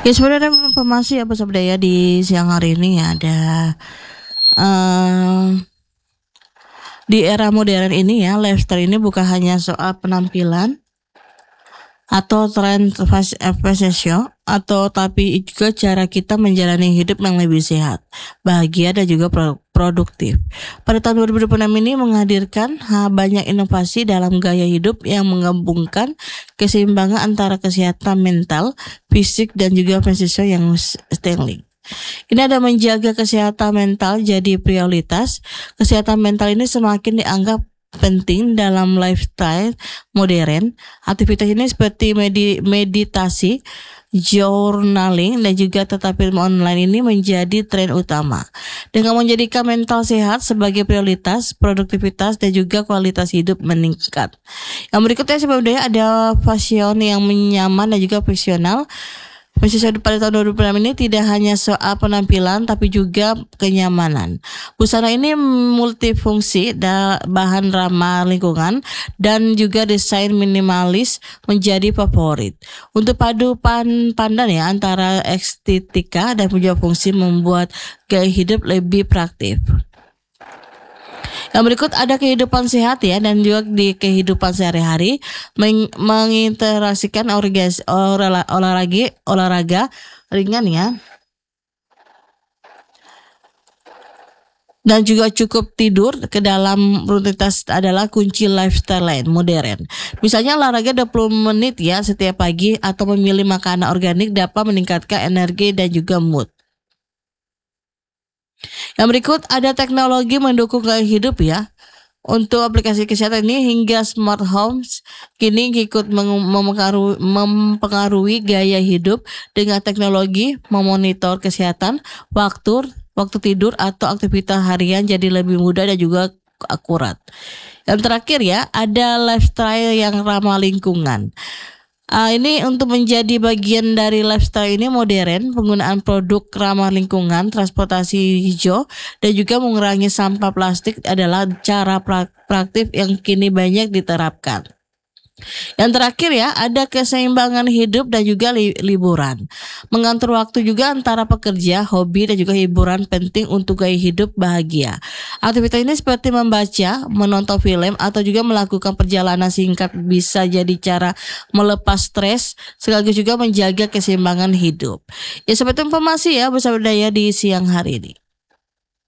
Ya sebenarnya informasi apa sebenarnya di siang hari ini ada eh, di era modern ini ya, lifestyle ini bukan hanya soal penampilan atau tren fashion atau tapi juga cara kita menjalani hidup yang lebih sehat, bahagia dan juga produktif. Pada tahun 2026 ini menghadirkan banyak inovasi dalam gaya hidup yang menggabungkan keseimbangan antara kesehatan mental, fisik dan juga fashion yang styling. Ini ada menjaga kesehatan mental jadi prioritas. Kesehatan mental ini semakin dianggap penting dalam lifestyle modern. Aktivitas ini seperti meditasi, journaling dan juga tetapi online ini menjadi tren utama. Dengan menjadikan mental sehat sebagai prioritas, produktivitas dan juga kualitas hidup meningkat. Yang berikutnya sebenarnya ada fashion yang nyaman dan juga profesional. Fashion pada tahun 2006 ini tidak hanya soal penampilan tapi juga kenyamanan. Busana ini multifungsi, bahan ramah lingkungan dan juga desain minimalis menjadi favorit. Untuk padu pandan ya antara estetika dan punya fungsi membuat gaya hidup lebih praktis. Yang berikut ada kehidupan sehat ya dan juga di kehidupan sehari-hari menginteraksikan olahraga ringan ya. Dan juga cukup tidur ke dalam rutinitas adalah kunci lifestyle modern. Misalnya olahraga 20 menit ya setiap pagi atau memilih makanan organik dapat meningkatkan energi dan juga mood. Yang berikut ada teknologi mendukung gaya hidup ya. Untuk aplikasi kesehatan ini hingga smart homes kini ikut mempengaruhi gaya hidup dengan teknologi memonitor kesehatan, waktu tidur atau aktivitas harian jadi lebih mudah dan juga akurat. Yang terakhir ya ada lifestyle yang ramah lingkungan. Ini untuk menjadi bagian dari lifestyle ini modern, penggunaan produk ramah lingkungan, transportasi hijau, dan juga mengurangi sampah plastik adalah cara praktis yang kini banyak diterapkan. Yang terakhir ya, ada keseimbangan hidup dan juga liburan. Mengatur waktu juga antara pekerja, hobi dan juga hiburan penting untuk gaya hidup bahagia. Aktivitas ini seperti membaca, menonton film atau juga melakukan perjalanan singkat bisa jadi cara melepas stres sekaligus juga menjaga keseimbangan hidup. Ya seperti informasi ya bersama Daya di siang hari ini.